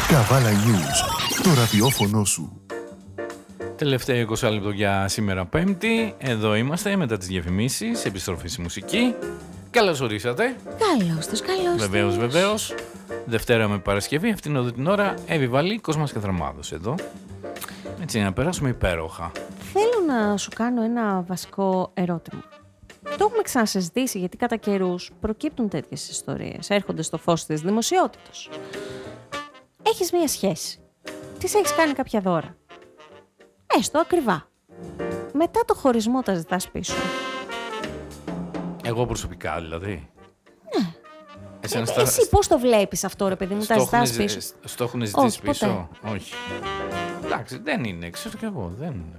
Καβάλα News, το ραδιόφωνο σου. Τελευταίο 20 λεπτό για σήμερα Πέμπτη. Εδώ είμαστε μετά τις διαφημίσεις, επιστροφή στη μουσική. Καλώς ορίσατε. Καλώς τους. Βεβαίως. Δευτέρα με Παρασκευή, αυτήν εδώ την ώρα, Εύη Βαλή, Κόσμας και Δραμάδος εδώ. Έτσι, να περάσουμε υπέροχα. Θέλω να σου κάνω ένα βασικό ερώτημα. Το έχουμε ξανασυζητήσει γιατί κατά καιρούς προκύπτουν τέτοιες ιστορίες, έρχονται στο φως της δημοσιότητας. Έχεις μία σχέση, της έχεις κάνει κάποια δώρα, έστω ακριβά. Μετά το χωρισμό τα ζητάς πίσω. Εγώ προσωπικά δηλαδή. Ναι. Εσύ πώς το βλέπεις αυτό ρε παιδί μου, τα ζητάς πίσω? Στο έχουν ζητήσει πίσω? Ποτέ. Όχι. Εντάξει, δεν είναι, ξέρω κι εγώ,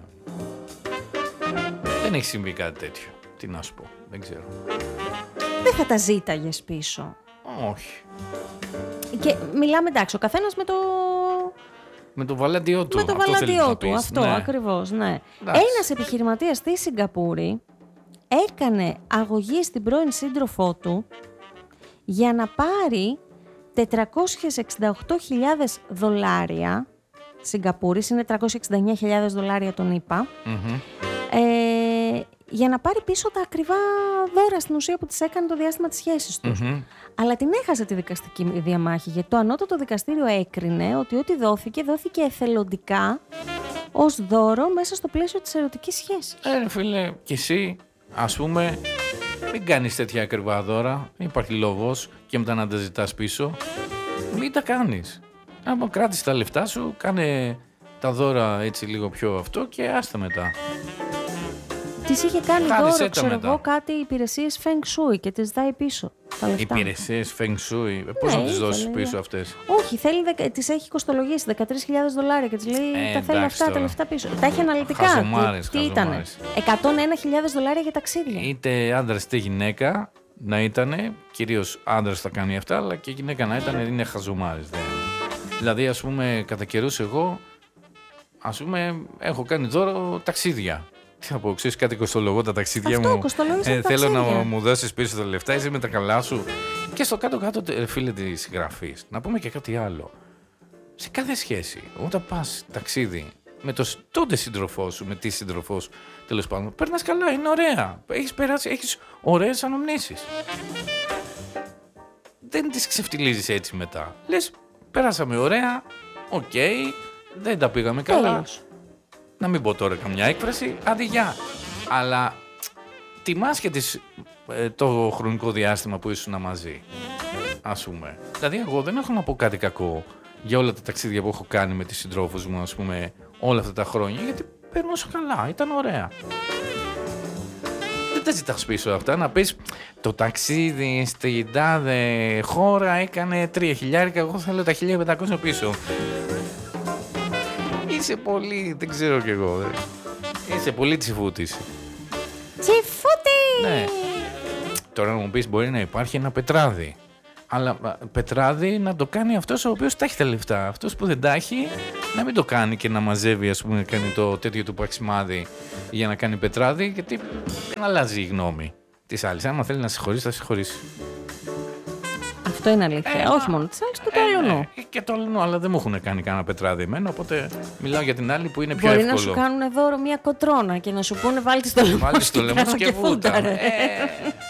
δεν έχει συμβεί κάτι τέτοιο. Τι να σου πω, δεν ξέρω. Δεν θα τα ζήταγες πίσω? Όχι. Και μιλάμε, εντάξει, ο καθένας με το βαλάντιό του. Με το βαλάντιό του, αυτό ναι. Ακριβώς, ναι. Εντάξει. Ένας επιχειρηματίας στη Σιγκαπούρη έκανε αγωγή στην πρώην σύντροφό του για να πάρει $468,000. Σιγκαπούρης είναι $369,000 τον ΗΠΑ. Mm-hmm. Για να πάρει πίσω τα ακριβά δώρα στην ουσία που της έκανε το διάστημα της σχέσης τους. Mm-hmm. Αλλά την έχασε τη δικαστική διαμάχη, γιατί το ανώτατο δικαστήριο έκρινε ότι ό,τι δόθηκε εθελοντικά ως δώρο μέσα στο πλαίσιο της ερωτικής σχέσης. Φίλε, κι εσύ, ας πούμε, μην κάνεις τέτοια ακριβά δώρα, δεν υπάρχει λόγος και μετά να τα ζητάς πίσω. Μην τα κάνεις. Αν κράτησε τα λεφτά σου, κάνε τα δώρα έτσι λίγο πιο αυτό και άστα μετά. Της είχε κάνει δώρο, ξέρω εγώ, κάτι υπηρεσίες Feng Shui και της ζητάει πίσω τα λεφτά. Υπηρεσίες Feng Shui, πώς να τις δώσεις πίσω αυτές? Όχι, της έχει κοστολογήσει $13,000 και της λέει τα θέλει αυτά τα λεφτά πίσω. Τα έχει αναλυτικά. Χαζομάρες. Τι ήτανε? $101,000 για ταξίδια. Είτε άντρας είτε γυναίκα να ήτανε, κυρίως άντρας θα κάνει αυτά, αλλά και γυναίκα να ήτανε, είναι χαζομάρες. Δηλαδή, ας πούμε, κατά καιρούς εγώ, ας πούμε, έχω κάνει δώρο ταξίδια. Τι θα πω, ξέρεις κάτι κοστολογώ τα ταξίδια αυτό, μου. Θέλω να ταξίδια. μου δώσεις πίσω τα λεφτά, είσαι με τα καλά σου. Και στο κάτω-κάτω, φίλε της γραφής, να πούμε και κάτι άλλο. Σε κάθε σχέση, όταν πας ταξίδι με τότε σύντροφό σου, με τη σύντροφό σου, τέλος πάντων, περνάς καλά, είναι ωραία. Έχεις ωραίες αναμνήσεις. Δεν τις ξεφτιλίζεις έτσι μετά. Λες, περάσαμε ωραία, οκ, δεν τα πήγαμε καλά. Τέλος. Να μην πω τώρα καμιά έκφραση, άντε γεια. Αλλά τιμάς και το χρονικό διάστημα που ήσουν μαζί, ας πούμε. Δηλαδή εγώ δεν έχω να πω κάτι κακό για όλα τα ταξίδια που έχω κάνει με τις συντρόφους μου, ας πούμε, όλα αυτά τα χρόνια, γιατί περνούσα καλά, ήταν ωραία. Δεν τα ζητάς πίσω αυτά, να πεις το ταξίδι στην τάδε χώρα έκανε 3.000, εγώ θέλω τα 1.500 πίσω. Είσαι πολύ, δεν ξέρω κι εγώ. Είσαι πολύ τσιφούτης. Τσιφούτη! Ναι. Τώρα να μου πεις μπορεί να υπάρχει ένα πετράδι. Αλλά πετράδι να το κάνει αυτός ο οποίος τα έχει τα λεφτά. Αυτός που δεν τα έχει να μην το κάνει και να μαζεύει, ας πούμε, να κάνει το τέτοιο του παξιμάδι για να κάνει πετράδι, γιατί δεν αλλάζει η γνώμη της άλλης. Άμα θέλει να συγχωρήσει, θα συγχωρήσει. Αυτό είναι αλήθεια. Όχι μόνο της άλλης, και το αλλού. Ναι. Και το αλλού, αλλά δεν μου έχουν κάνει κανένα πετράδι εμένα, οπότε μιλάω για την άλλη που είναι πιο μπορεί εύκολο. Μπορεί να σου κάνουν δώρο μια κοτρόνα και να σου πούνε βάλτε στο λαιμό σου και βούτα.